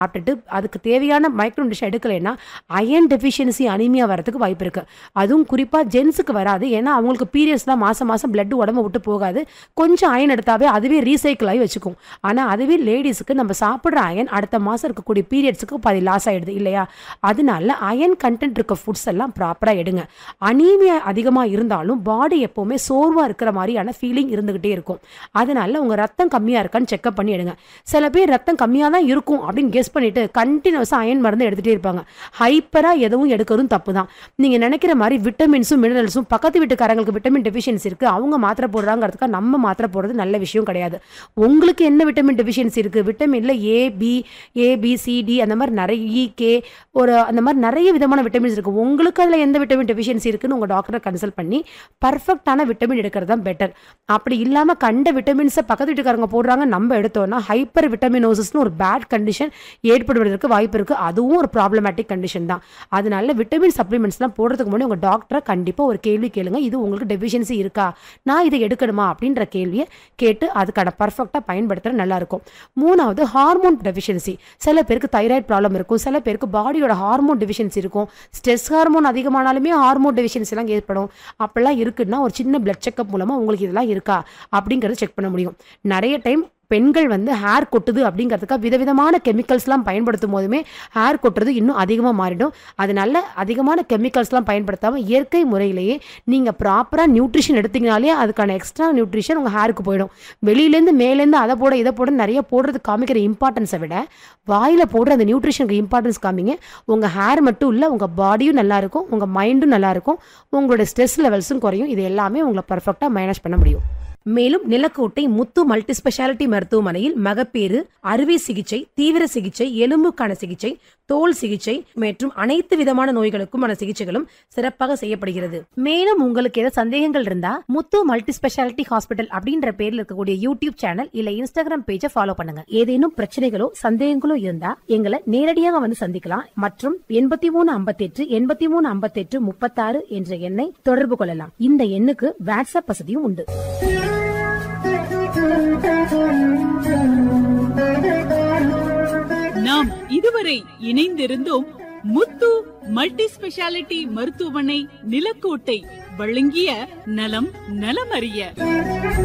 சாப்பிட்டுட்டு அதுக்கு தேவையான மைக்ரோ நியூட்ரிஷன் எடுக்கலைன்னா அயன் டெஃபிஷியன்சி அனீமியா வரதுக்கு வாய்ப்பு இருக்குது. அதுவும் குறிப்பாக ஜென்ஸுக்கு வராது, ஏன்னா அவங்களுக்கு பீரியட்ஸ் தான் மாதம் மாதம் பிளட் உடம்பு விட்டு போகாது. கொஞ்சம் அயன் எடுத்தாவே அதுவே ரீசைக்கிள் ஆகி வச்சுக்கும். ஆனால் அதுவே லேடிஸுக்கு நம்ம சாப்பிட்ற அயன் அடுத்த மாதம் இருக்கக்கூடிய பீரியட்ஸுக்கு பாதி லாஸ் ஆகிடுது இல்லையா? அதனால அயன் கண்டென்ட் இருக்க ஃபுட்ஸ் எல்லாம் ப்ராப்பராக எடுங்க. அனீமியா அதிகமாக இருந்தாலும் பாடி எப்போவுமே சோர்வாக இருக்கிற மாதிரியான ஃபீலிங் இருந்துகிட்டே இருக்கும். அதனால உங்கள் ரத்தம் கம்மியாக இருக்கான்னு செக்அப் பண்ணி எடுங்க. சில பேர் ரத்தம் கம்மியாக தான் இருக்கும் அப்படின்னு கெஸ் பண்ணிட்டு கண்டினியூஸாக அயன் மருந்து எடுத்துகிட்டே இருப்பாங்க. ஹைப்பராக எதுவும் எடுக்கிறதும் தப்பு தான். நீங்கள் நினைக்கிற மாதிரி விட்டமின்ஸும் மினரல்ஸும் பக்கத்து வீட்டுக்காரங்களுக்கு விட்டமின் டெஃபிஷியன்சி இருக்குது, அவங்க மாத்திரை போடுறாங்கிறதுக்காக நம்ம மாத்திரை போடுறது நல்ல விஷயம் கிடையாது. உங்களுக்கு என்ன விட்டமின் டெஃபிஷியன்சி இருக்குது? விட்டமின்ல ஏபிசிடி அந்த மாதிரி நிறைய கே அந்த மாதிரி நிறைய விதமான விட்டமின்ஸ் இருக்குது. உங்களுக்கு அதில் எந்த விட்டமின் டெஃபிஷியன்சி இருக்குன்னு உங்கள் டாக்டரை கன்சல்ட் பண்ணி பர்ஃபெக்டான விட்டமின் எடுக்கிறது தான் பெட்டர். அப்படி இல்லாமல் கண்ட விட்டமின்ஸை பக்கத்து வீட்டுக்காரங்க போடுறாங்க நம்ம எடுத்தோம்னா ஹைப்பர் விட்டமினோசிஸ்னு ஒரு பேட் கண்டிஷன் ஏற்படுவதற்கு வாய்ப்பு இருக்குது. அதுவும் ஒரு ப்ராப்ளமேட்டிக் கண்டிஷன் தான். அதனால விட்டமின் சப்ளிமெண்ட்ஸ்லாம் போடுறதுக்கு முன்னாடி உங்கள் டாக்டரை கண்டிப்பாக ஒரு கேள்வி கேளுங்க, இது உங்களுக்கு டெஃபிஷியன்சி இருக்கா, நான் இதை எடுக்கணுமா அப்படின்ற கேள்வியை கேட்டு அதுக்கான பர்ஃபெக்டாக பயன்படுத்துகிற நல்லாயிருக்கும். மூணாவது ஹார்மோன் டெஃபிஷியன்சி. சில பேருக்கு தைராய்டு ப்ராப்ளம் இருக்கும், சில பேருக்கு பாடியோட ஹார்மோன் டெஃபிஷியன்சி இருக்கும். ஸ்ட்ரெஸ் ஹார்மோன் அதிகமானாலுமே ஹார்மோன் டெஃபிஷியன்சிலாம் ஏற்படும். அப்படிலாம் இருக்குன்னா ஒரு சின்ன பிளட் செக்அப் மூலமாக உங்களுக்கு இதெல்லாம் இருக்கா அப்படிங்கிறத செக் பண்ண முடியும். நிறைய டைம் பெண்கள் ஹேர் கொட்டுது அப்படிங்கிறதுக்காக விதவிதமான கெமிக்கல்ஸ்லாம் பயன்படுத்தும் போதுமே ஹேர் கொட்டுறது இன்னும் அதிகமாக மாறிடும். அதனால அதிகமான கெமிக்கல்ஸ்லாம் பயன்படுத்தாமல் இயற்கை முறையிலேயே நீங்கள் ப்ராப்பராக நியூட்ரிஷன் எடுத்தீங்கனாலே அதுக்கான எக்ஸ்ட்ரா நியூட்ரிஷன் உங்கள் ஹேருக்கு போயிடும். வெளியிலேருந்து மேலேருந்து அதை போட இதை போட நிறைய போடுறது காமிக்கிற இம்பார்ட்டன்ஸை விட வாயில் போடுற அந்த நியூட்ரிஷனுக்கு இம்பார்ட்டன்ஸ் காமிங்க. உங்கள் ஹேர் மட்டும் இல்லை, உங்கள் பாடியும் நல்லாயிருக்கும், உங்கள் மைண்டும் நல்லாயிருக்கும், உங்களோட ஸ்ட்ரெஸ் லெவல்ஸும் குறையும். இது எல்லாமே உங்களை பர்ஃபெக்டாக மேனேஜ் பண்ண முடியும். மேலும் நிலக்கோட்டை முத்து மல்டி ஸ்பெஷாலிட்டி மருத்துவமனையில் மகப்பேறு, அறுவை சிகிச்சை, தீவிர சிகிச்சை, எலும்புக்கான சிகிச்சை, தோல் சிகிச்சை மற்றும் அனைத்து விதமான நோய்களுக்குமான சிகிச்சைகளும் சிறப்பாக செய்யப்படுகிறது. மேலும் உங்களுக்கு ஏதாவது சந்தேகங்கள் இருந்தா முத்து மல்டி ஸ்பெஷாலிட்டி ஹாஸ்பிட்டல் அப்படின்ற பேர்ல இருக்கக்கூடிய யூடியூப் சேனல் இல்ல இன்ஸ்டாகிராம் பேஜை ஃபாலோ பண்ணுங்க. ஏதேனும் பிரச்சனைகளோ சந்தேகங்களோ இருந்தா எங்களை நேரடியாக வந்து சந்திக்கலாம். மற்றும் 8358 8358 36 என்ற எண்ணை தொடர்பு கொள்ளலாம். இந்த எண்ணுக்கு வாட்ஸ்அப் வசதியும் உண்டு. நாம் இதுவரை இணைந்திருந்தோம் முத்து மல்டி ஸ்பெஷாலிட்டி மருத்துவமனை நிலக்கோட்டை வழங்கிய நலம் நலமறிய.